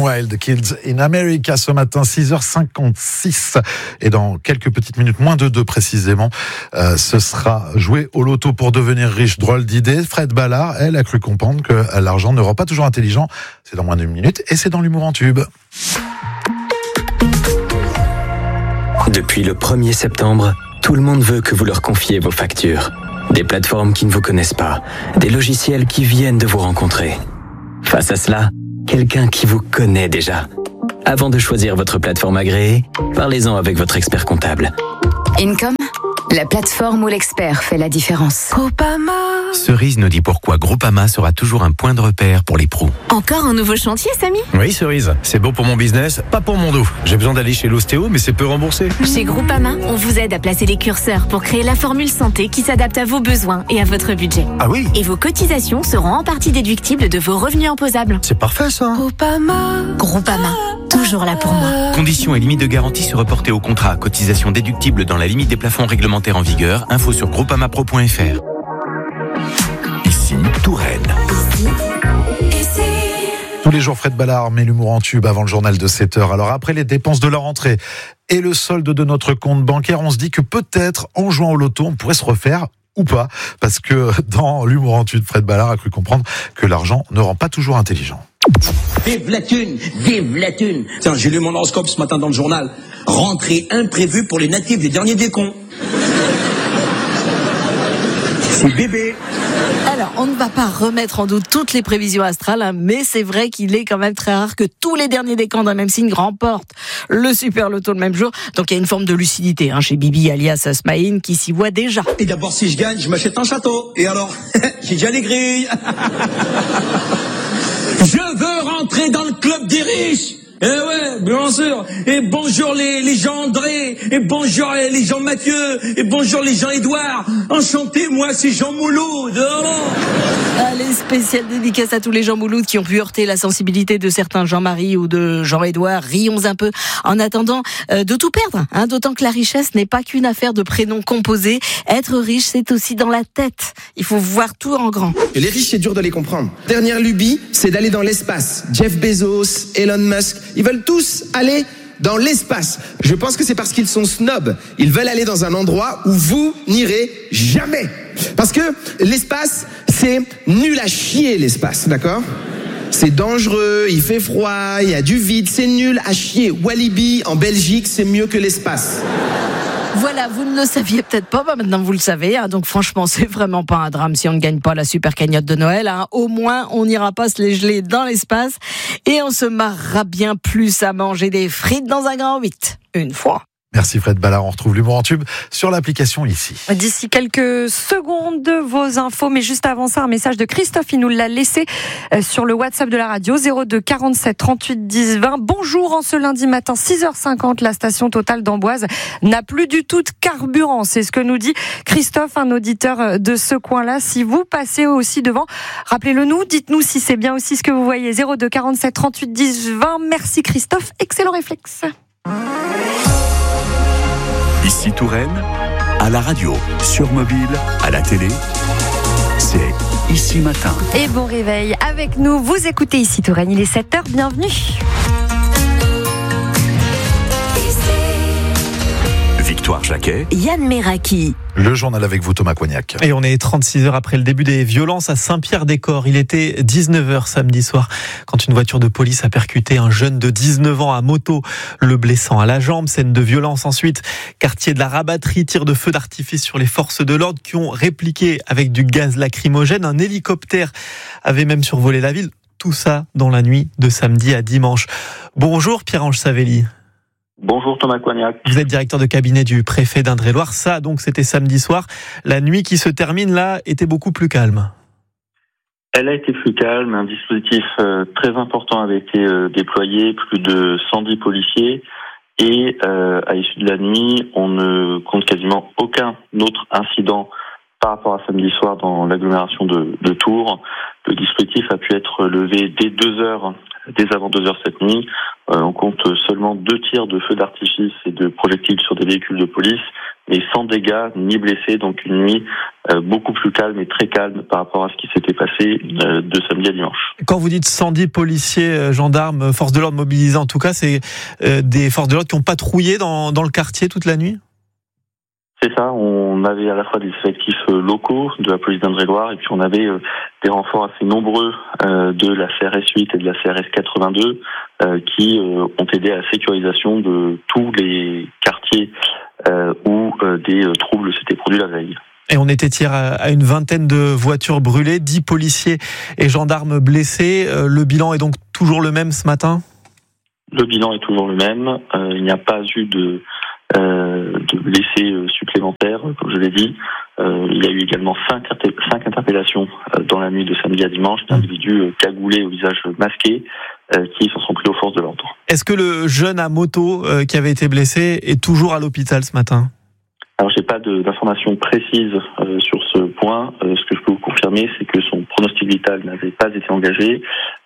Wild, Kids in America ce matin, 6h56. Et dans quelques petites minutes, moins de 2 précisément, ce sera jouer au loto pour devenir riche. Drôle d'idée. Fred Ballard, elle, a cru comprendre que l'argent ne rend pas toujours intelligent. C'est dans moins d'une minute et c'est dans l'humour en tube. Depuis le 1er septembre, tout le monde veut que vous leur confiez vos factures. Des plateformes qui ne vous connaissent pas, des logiciels qui viennent de vous rencontrer. Face à cela, quelqu'un qui vous connaît déjà. Avant de choisir votre plateforme agréée, parlez-en avec votre expert comptable. Income, la plateforme où l'expert fait la différence. Groupama. Cerise nous dit pourquoi Groupama sera toujours un point de repère pour les pros. Encore un nouveau chantier, Samy ? Oui, Cerise, c'est bon pour mon business, pas pour mon dos. J'ai besoin d'aller chez l'ostéo, mais c'est peu remboursé. Chez Groupama, on vous aide à placer les curseurs pour créer la formule santé qui s'adapte à vos besoins et à votre budget. Ah oui ? Et vos cotisations seront en partie déductibles de vos revenus imposables. C'est parfait ça. Groupama, toujours là pour moi. Conditions et limites de garantie se reporter au contrat. Cotisation déductible dans la limite des plafonds réglementaires en vigueur. Info sur groupamapro.fr. Ici, Touraine. Tous les jours, Fred Ballard met l'humour en tube avant le journal de 7h. Alors après les dépenses de la rentrée et le solde de notre compte bancaire, on se dit que peut-être en jouant au loto, on pourrait se refaire ou pas. Parce que dans l'humour en tube, Fred Ballard a cru comprendre que l'argent ne rend pas toujours intelligent. Vive la thune, vive la thune. Tiens, j'ai lu mon horoscope ce matin dans le journal. Rentrée imprévue pour les natifs des derniers des cons. C'est bébé. Alors, on ne va pas remettre en doute toutes les prévisions astrales, mais c'est vrai qu'il est quand même très rare que tous les derniers décans d'un même signe remportent le super loto le même jour. Donc il y a une forme de lucidité chez Bibi alias Smaïn qui s'y voit déjà. Et d'abord, si je gagne, je m'achète un château. Et alors, j'ai déjà les grilles. Je veux rentrer dans le club des riches. Eh ouais, bien sûr. Et bonjour les Jean-André, et bonjour les Jean-Mathieu, et bonjour les Jean-Édouard. Enchanté, moi c'est Jean Mouloud. Allez, spéciale dédicace à tous les Jean Mouloud qui ont pu heurter la sensibilité de certains Jean-Marie ou de Jean-Édouard. Rions un peu en attendant de tout perdre. D'autant que la richesse n'est pas qu'une affaire de prénoms composés. Être riche, c'est aussi dans la tête. Il faut voir tout en grand. Et les riches, c'est dur de les comprendre. Dernière lubie, c'est d'aller dans l'espace. Jeff Bezos, Elon Musk, ils veulent tous aller dans l'espace. Je pense que c'est parce qu'ils sont snobs. Ils veulent aller dans un endroit où vous n'irez jamais. Parce que l'espace, c'est nul à chier, l'espace, d'accord ? C'est dangereux, il fait froid, il y a du vide, c'est nul à chier. Walibi, en Belgique, c'est mieux que l'espace. Voilà, vous ne le saviez peut-être pas, maintenant vous le savez. Donc franchement, c'est vraiment pas un drame si on ne gagne pas la super cagnotte de Noël. Au moins, on n'ira pas se les geler dans l'espace et on se marrera bien plus à manger des frites dans un grand 8. Une fois. Merci Fred Ballard, on retrouve l'humour en tube sur l'application ici. D'ici quelques secondes, vos infos, mais juste avant ça, un message de Christophe, il nous l'a laissé sur le WhatsApp de la radio, 02 47 38 10 20. Bonjour, en ce lundi matin, 6h50, la station Total d'Amboise n'a plus du tout de carburant. C'est ce que nous dit Christophe, un auditeur de ce coin-là. Si vous passez aussi devant, rappelez-le nous, dites-nous si c'est bien aussi ce que vous voyez, 02 47 38 10 20. Merci Christophe, excellent réflexe. Ici Touraine, à la radio, sur mobile, à la télé, c'est Ici Matin. Et bon réveil avec nous, vous écoutez Ici Touraine, il est 7h, bienvenue. Victoire Jacquet, Yann Meraki. Le journal avec vous, Thomas Coignac. Et on est 36 heures après le début des violences à Saint-Pierre-des-Corps. Il était 19h samedi soir quand une voiture de police a percuté un jeune de 19 ans à moto, le blessant à la jambe. Scène de violence ensuite. Quartier de la Rabatterie, tir de feu d'artifice sur les forces de l'ordre qui ont répliqué avec du gaz lacrymogène. Un hélicoptère avait même survolé la ville. Tout ça dans la nuit de samedi à dimanche. Bonjour Pierre-Ange Savelli. Bonjour Thomas Coignac. Vous êtes directeur de cabinet du préfet d'Indre-et-Loire. Ça, donc, c'était samedi soir. La nuit qui se termine là était beaucoup plus calme. Elle a été plus calme. Un dispositif très important avait été déployé, plus de 110 policiers. Et à l'issue de la nuit, on ne compte quasiment aucun autre incident par rapport à samedi soir dans l'agglomération de Tours. Le dispositif a pu être levé dès 2 heures dès avant 2h cette nuit. On compte seulement 2 tirs de feux d'artifice et de projectiles sur des véhicules de police, mais sans dégâts ni blessés, donc une nuit beaucoup plus calme et très calme par rapport à ce qui s'était passé de samedi à dimanche. Quand vous dites 110 policiers, gendarmes, forces de l'ordre mobilisés, en tout cas, c'est des forces de l'ordre qui ont patrouillé dans le quartier toute la nuit ? C'est ça, on avait à la fois des effectifs locaux de la police d'Indre-et-Loire et puis on avait des renforts assez nombreux de la CRS 8 et de la CRS 82 qui ont aidé à la sécurisation de tous les quartiers où des troubles s'étaient produits la veille. Et on était hier à une vingtaine de voitures brûlées, 10 policiers et gendarmes blessés. Le bilan est donc toujours le même ce matin ? Le bilan est toujours le même. Il n'y a pas eu de blessés supplémentaires, comme je l'ai dit. Il y a eu également 5 interpellations dans la nuit de samedi à dimanche d'individus cagoulés au visage masqué qui s'en sont pris aux forces de l'ordre. Est-ce que le jeune à moto qui avait été blessé est toujours à l'hôpital ce matin ? Alors, j'ai pas d'informations précises sur ce point. Ce que je peux vous confirmer, c'est que son pronostic vital n'avait pas été engagé,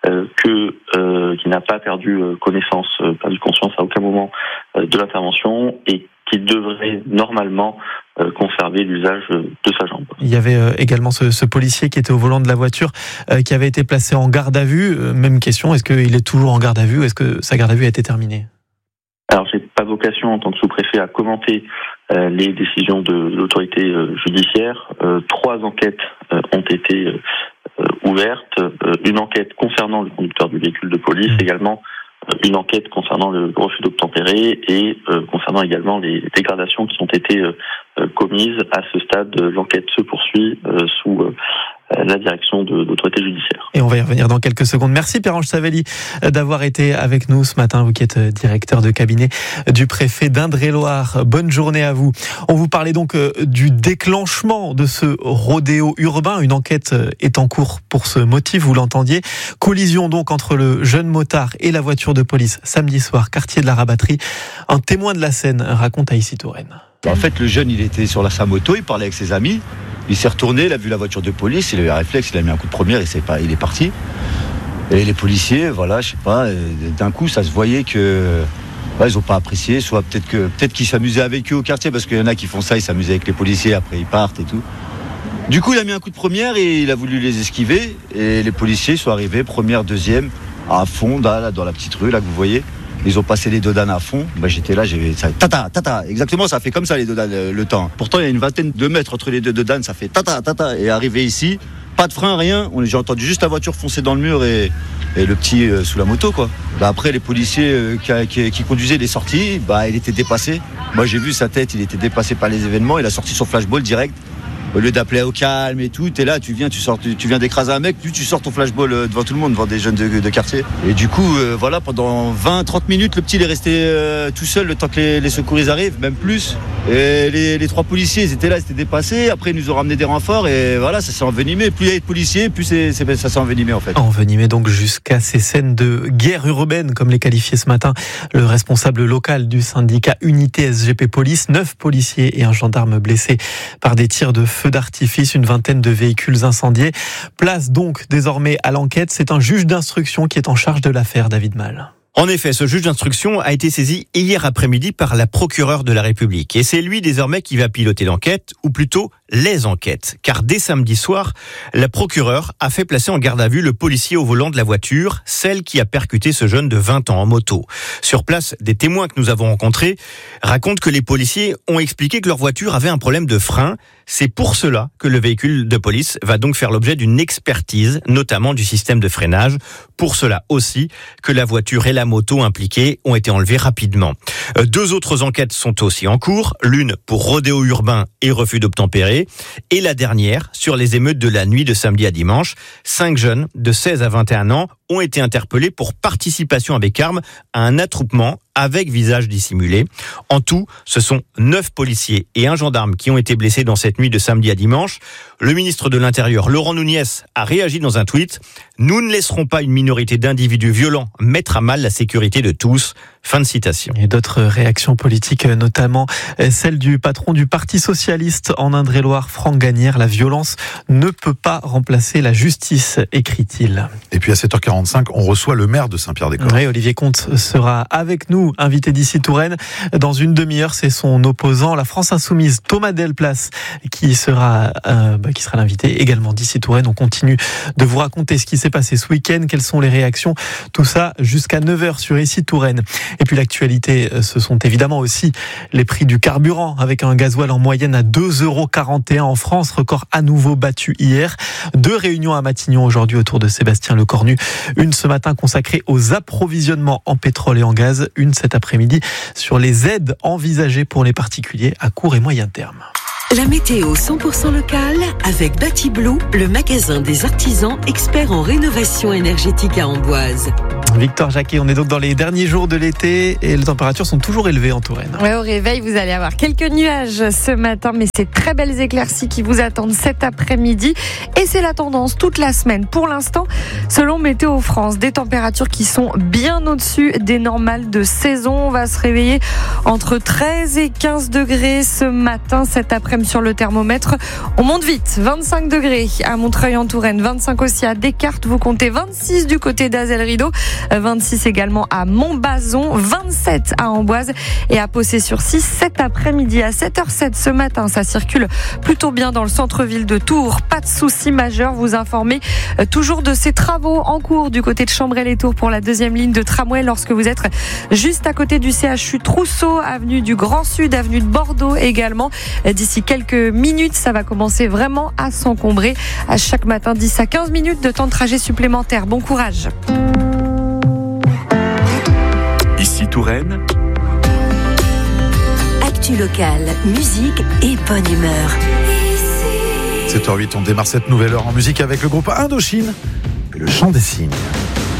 qu'il n'a pas perdu connaissance, perdu conscience à aucun moment de l'intervention et qu'il devrait normalement conserver l'usage de sa jambe. Il y avait également ce policier qui était au volant de la voiture qui avait été placé en garde à vue. Même question, est-ce qu'il est toujours en garde à vue ou est-ce que sa garde à vue a été terminée ? Alors, j'ai pas vocation en tant que sous-préfet à commenter les décisions de l'autorité judiciaire. 3 enquêtes ont été ouvertes. Une enquête concernant le conducteur du véhicule de police, également une enquête concernant le refus d'obtempérer et concernant également les dégradations qui ont été commises. À ce stade, l'enquête se poursuit sous la direction de l'autorité judiciaire. Et on va y revenir dans quelques secondes. Merci Pierre-Ange Savelli d'avoir été avec nous ce matin, vous qui êtes directeur de cabinet du préfet d'Indre-et-Loire. Bonne journée à vous. On vous parlait donc du déclenchement de ce rodéo urbain. Une enquête est en cours pour ce motif, vous l'entendiez. Collision donc entre le jeune motard et la voiture de police samedi soir, quartier de la Rabatterie. Un témoin de la scène raconte à Issy Touraine. En fait, le jeune, il était sur sa moto, il parlait avec ses amis. Il s'est retourné, il a vu la voiture de police, il a eu un réflexe, il a mis un coup de première, il est parti. Et les policiers, voilà, je sais pas, d'un coup, ça se voyait que ils n'ont pas apprécié, soit peut-être qu'ils s'amusaient avec eux au quartier, parce qu'il y en a qui font ça, ils s'amusent avec les policiers, après ils partent et tout. Du coup, il a mis un coup de première et il a voulu les esquiver. Et les policiers sont arrivés, première, deuxième, à fond, là, dans la petite rue, là que vous voyez. Ils ont passé les dodanes à fond. J'étais là, ça tata, exactement, ça fait comme ça les dodanes, le temps. Pourtant, il y a une vingtaine de mètres entre les deux dodanes, ça fait tata. Et arrivé ici, pas de frein, rien. J'ai entendu juste la voiture foncer dans le mur et le petit sous la moto, quoi. Après, les policiers qui conduisaient les sorties, il était dépassé. Moi, j'ai vu sa tête, il était dépassé par les événements. Il a sorti son flashball direct. Au lieu d'appeler au calme et tout, t'es là, tu viens d'écraser un mec, tu sors ton flashball devant tout le monde, devant des jeunes de quartier. Et du coup, voilà, pendant 20-30 minutes, le petit il est resté tout seul le temps que les secouristes arrivent, même plus. Et les 3 policiers, ils étaient là, ils étaient dépassés. Après, ils nous ont ramené des renforts et voilà, ça s'est envenimé. Plus il y a de policiers, plus ça s'est envenimé en fait. Envenimé donc jusqu'à ces scènes de guerre urbaine, comme les qualifiait ce matin le responsable local du syndicat Unité SGP Police. 9 policiers et un gendarme blessés par des tirs de feu d'artifice, une vingtaine de véhicules incendiés. Place donc désormais à l'enquête. C'est un juge d'instruction qui est en charge de l'affaire, David Mal. En effet, ce juge d'instruction a été saisi hier après-midi par la procureure de la République. Et c'est lui désormais qui va piloter l'enquête, ou plutôt les enquêtes. Car dès samedi soir, la procureure a fait placer en garde à vue le policier au volant de la voiture, celle qui a percuté ce jeune de 20 ans en moto. Sur place, des témoins que nous avons rencontrés racontent que les policiers ont expliqué que leur voiture avait un problème de frein. C'est pour cela que le véhicule de police va donc faire l'objet d'une expertise, notamment du système de freinage. Pour cela aussi que la voiture et la moto impliquées ont été enlevées rapidement. 2 autres enquêtes sont aussi en cours, l'une pour rodéo urbain et refus d'obtempérer, et la dernière sur les émeutes de la nuit de samedi à dimanche. 5 jeunes de 16 à 21 ans ont été interpellés pour participation avec arme à un attroupement avec visage dissimulé. En tout, ce sont 9 policiers et un gendarme qui ont été blessés dans cette nuit de samedi à dimanche. Le ministre de l'Intérieur, Laurent Nunez, a réagi dans un tweet. Nous ne laisserons pas une minorité d'individus violents mettre à mal la sécurité de tous. Fin de citation. Et d'autres réactions politiques, notamment celle du patron du Parti Socialiste en Indre-et-Loire, Franck Gagnère. La violence ne peut pas remplacer la justice, écrit-il. Et puis à 7h45, on reçoit le maire de Saint-Pierre-des-Corps. Oui, Olivier Comte sera avec nous, invité d'ici Touraine. Dans une demi-heure, c'est son opposant, la France Insoumise, Thomas Delplace, qui sera l'invité également d'ici Touraine. On continue de vous raconter ce qui s'est passé ce week-end, quelles sont les réactions, tout ça jusqu'à 9h sur ici Touraine. Et puis l'actualité, ce sont évidemment aussi les prix du carburant, avec un gasoil en moyenne à 2,41 € en France, record à nouveau battu hier. 2 réunions à Matignon aujourd'hui autour de Sébastien Lecornu. Une ce matin consacrée aux approvisionnements en pétrole et en gaz. Une cet après-midi sur les aides envisagées pour les particuliers à court et moyen terme. La météo 100% locale avec Batiblue, le magasin des artisans experts en rénovation énergétique à Amboise. Victor Jacquet, on est donc dans les derniers jours de l'été et les températures sont toujours élevées en Touraine. Ouais, au réveil, vous allez avoir quelques nuages ce matin, mais c'est très belles éclaircies qui vous attendent cet après-midi. Et c'est la tendance toute la semaine. Pour l'instant, selon Météo France, des températures qui sont bien au-dessus des normales de saison. On va se réveiller entre 13 et 15 degrés ce matin, cet après-midi sur le thermomètre. On monte vite, 25 degrés à Montreuil en Touraine, 25 aussi à Descartes. Vous comptez 26 du côté d'Azel-Rideau, 26 également à Montbazon, 27 à Amboise et à Possé-sur-Cisse cet après-midi à 7h07 ce matin. Ça circule plutôt bien dans le centre-ville de Tours. Pas de soucis majeurs. Vous informez toujours de ces travaux en cours du côté de Chambray-les-Tours pour la 2e ligne de tramway lorsque vous êtes juste à côté du CHU Trousseau, avenue du Grand Sud, avenue de Bordeaux également. D'ici quelques minutes, ça va commencer vraiment à s'encombrer. À chaque matin, 10 à 15 minutes de temps de trajet supplémentaire. Bon courage. Ici Touraine. Actu locale, musique et bonne humeur. 7h08, on démarre cette nouvelle heure en musique avec le groupe Indochine et le chant des cygnes.